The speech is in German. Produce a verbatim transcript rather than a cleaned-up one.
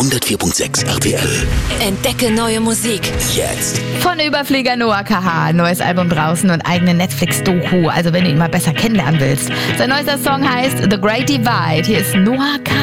hundertvier Komma sechs R T L. Entdecke neue Musik. Jetzt. Von Überflieger Noah K H. Neues Album draußen und eigene Netflix-Doku. Also wenn du ihn mal besser kennenlernen willst. Sein neuester Song heißt The Great Divide. Hier ist Noah K H.